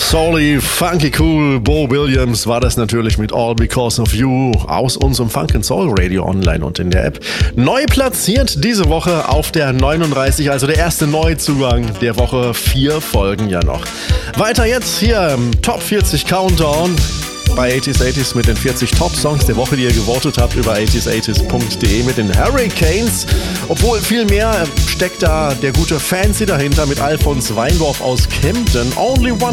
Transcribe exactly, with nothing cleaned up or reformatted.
Soully, funky cool, Bo Williams war das natürlich mit All Because of You aus unserem Funk and Soul Radio online und in der App. Neu platziert diese Woche auf der neununddreißig, also der erste Neuzugang der Woche. Vier Folgen ja noch. Weiter jetzt hier im Top vierzig Countdown bei achtziger achtziger mit den vierzig Top-Songs der Woche, die ihr gewotet habt über achtziger achtziger punkt de mit den Hurricanes. Obwohl viel mehr steckt da der gute Fancy dahinter mit Alfons Weindorf aus Kempten. Only One